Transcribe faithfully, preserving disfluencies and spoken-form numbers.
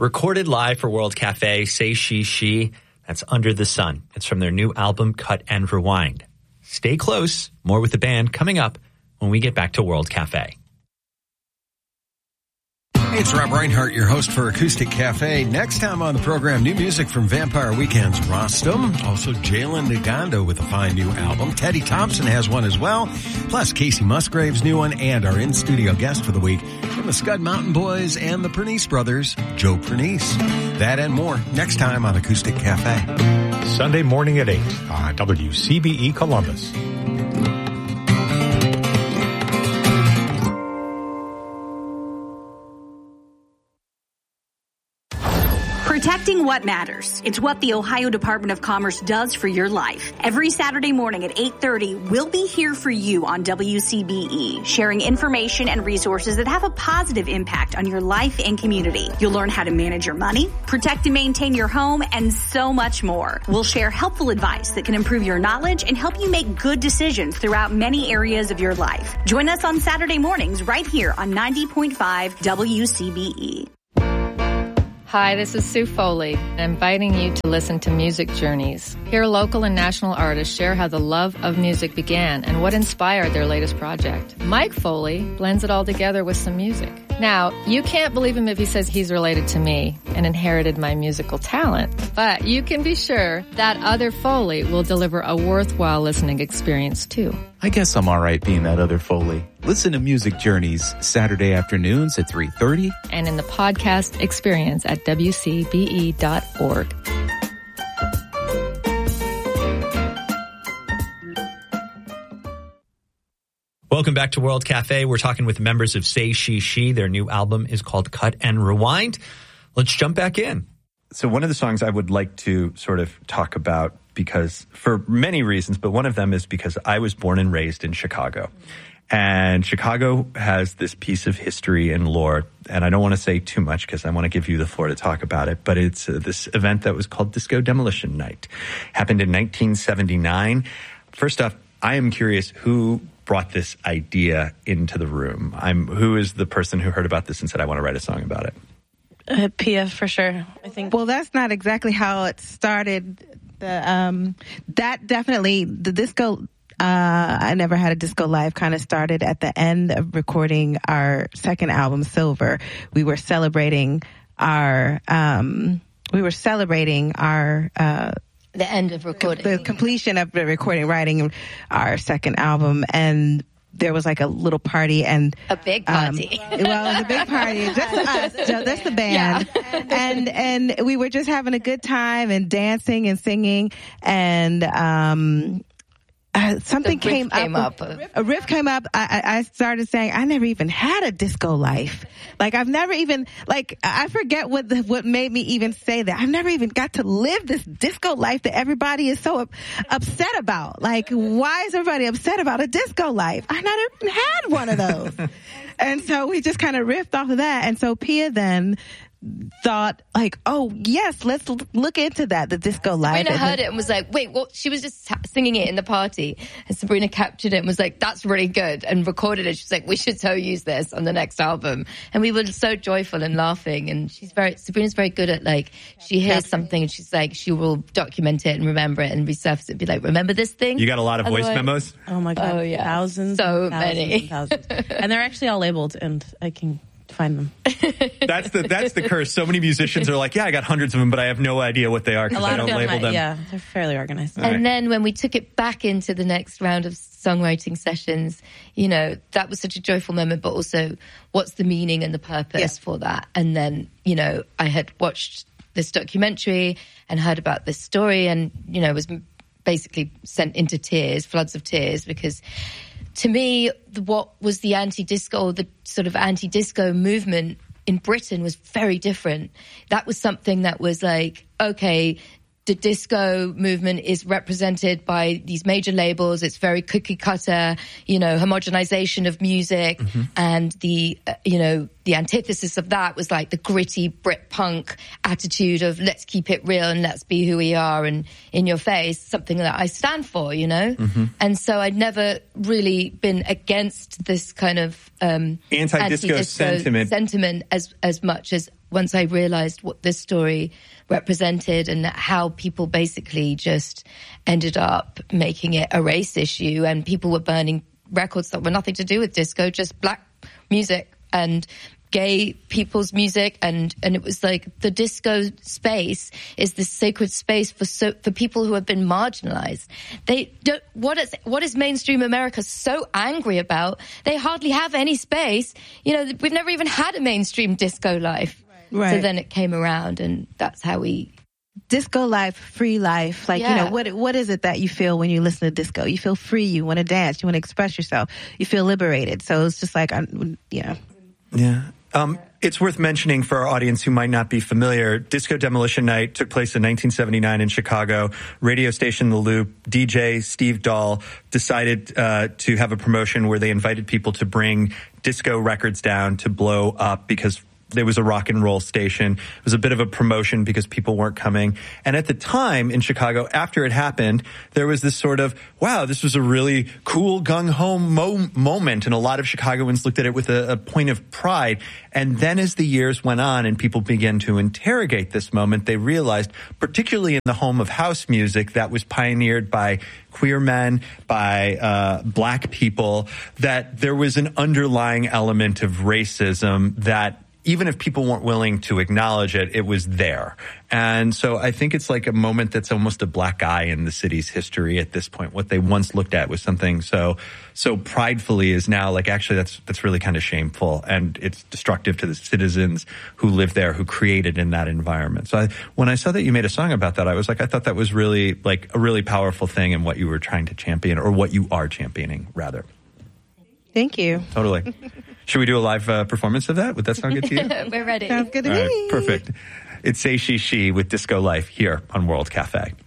Recorded live for World Cafe, Say She She. That's Under the Sun. It's from their new album, Cut and Rewind. Stay close. More with the band coming up when we get back to World Cafe. Hey, it's Rob Reinhart, your host for Acoustic Cafe. Next time on the program, new music from Vampire Weekend's Rostam. Also, Jalen Nagando with a fine new album. Teddy Thompson has one as well. Plus, Casey Musgrave's new one and our in-studio guest for the week from the Scud Mountain Boys and the Pernice Brothers, Joe Pernice. That and more next time on Acoustic Cafe. Sunday morning at eight on W C B E Columbus. Protecting what matters. It's what the Ohio Department of Commerce does for your life. Every Saturday morning at eight thirty, we'll be here for you on W C B E, sharing information and resources that have a positive impact on your life and community. You'll learn how to manage your money, protect and maintain your home, and so much more. We'll share helpful advice that can improve your knowledge and help you make good decisions throughout many areas of your life. Join us on Saturday mornings right here on ninety point five W C B E. Hi, this is Sue Foley, inviting you to listen to Music Journeys. Here, local and national artists share how the love of music began and what inspired their latest project. Mike Foley blends it all together with some music. Now, you can't believe him if he says he's related to me and inherited my musical talent, but you can be sure that other Foley will deliver a worthwhile listening experience too. I guess I'm all right being that other Foley. Listen to Music Journeys Saturday afternoons at three thirty. And in the podcast experience at W C B E dot org. Welcome back to World Cafe. We're talking with members of Say She She. Their new album is called Cut and Rewind. Let's jump back in. So one of the songs I would like to sort of talk about, because for many reasons, but one of them is because I was born and raised in Chicago. And Chicago has this piece of history and lore, and I don't want to say too much because I want to give you the floor to talk about it, but it's uh, this event that was called Disco Demolition Night. Happened in nineteen seventy-nine. First off, I am curious who brought this idea into the room. I'm who is the person who heard about this and said, I want to write a song about it? Uh, Pia, for sure, I think. Well, that's not exactly how it started. The um, that definitely, the disco, uh, I Never Had a Disco Life kind of started at the end of recording our second album, Silver. We were celebrating our, um, we were celebrating our, uh, the end of recording. The completion of the recording, writing our second album, and there was like a little party and a big party. Um, well, it was a big party. Just us, just the band, yeah. and and we were just having a good time and dancing and singing, and um, uh, something came, came up. up. A riff came up. I, I started saying, I never even had a disco life. Like I've never even like I forget what the, what made me even say that. I've never even got to live this disco life that everybody is so upset about. Like, why is everybody upset about a disco life? I never even had one of those. And so we just kind of riffed off of that. And so Pia then thought like, oh yes, let's look into that, the disco life. Sabrina heard it and was like, wait, what? She was just singing it in the party, and Sabrina captured it and was like, that's really good, and recorded it. She's like, we should so use this on the next album. And we were so joyful and laughing, and she's very, Sabrina's very good at like, she hears something and she's like, she will document it and remember it and resurface it and be like, remember this thing? You got a lot of voice memos? Oh my God. Oh yeah. Thousands. So thousands many. And, thousands. And they're actually all labeled, and I can find them. That's the that's the curse. So many musicians are like, yeah, I got hundreds of them, but I have no idea what they are because I don't them, label them. Yeah, they're fairly organized. And right. Then when we took it back into the next round of songwriting sessions, you know, that was such a joyful moment, but also what's the meaning and the purpose yeah. for that? And then, you know, I had watched this documentary and heard about this story and, you know, was basically sent into tears, floods of tears, because to me, the, what was the anti-disco, the sort of anti-disco movement in Britain was very different. That was something that was like, okay, the disco movement is represented by these major labels. It's very cookie cutter, you know, homogenization of music. Mm-hmm. And the, uh, you know, the antithesis of that was like the gritty Brit punk attitude of let's keep it real and let's be who we are and in your face, something that I stand for, you know? Mm-hmm. And so I'd never really been against this kind of um, anti-disco, anti-disco sentiment. sentiment as, as much as once I realized what this story represented and how people basically just ended up making it a race issue, and people were burning records that were nothing to do with disco, just black music and gay people's music, and and it was like the disco space is this sacred space for so for people who have been marginalized. They don't, what is what is mainstream America so angry about? They hardly have any space. You know, we've never even had a mainstream disco life. Right. So then it came around, and that's how we. Disco life, free life. Like, Yeah. you know, what what is it that you feel when you listen to disco? You feel free. You want to dance. You want to express yourself. You feel liberated. So it's just like, I'm, yeah. Yeah. Um, it's worth mentioning for our audience who might not be familiar, Disco Demolition Night took place in nineteen seventy-nine in Chicago. Radio station The Loop, D J Steve Dahl decided uh, to have a promotion where they invited people to bring disco records down to blow up because there was a rock and roll station. It was a bit of a promotion because people weren't coming. And at the time in Chicago, after it happened, there was this sort of, wow, this was a really cool gung-ho mo- moment. And a lot of Chicagoans looked at it with a, a point of pride. And then as the years went on and people began to interrogate this moment, they realized, particularly in the home of house music that was pioneered by queer men, by uh, black people, that there was an underlying element of racism that even if people weren't willing to acknowledge it, it was there. And so I think it's like a moment that's almost a black eye in the city's history at this point. What they once looked at was something so so pridefully is now like, actually, that's that's really kind of shameful, and it's destructive to the citizens who live there, who created in that environment. So I, when I saw that you made a song about that, I was like, I thought that was really like a really powerful thing in what you were trying to champion, or what you are championing, rather. Thank you. Totally. Should we do a live uh, performance of that? Would that sound good to you? We're ready. Sounds good to All me. right, perfect. It's Say She She with Disco Life here on World Cafe.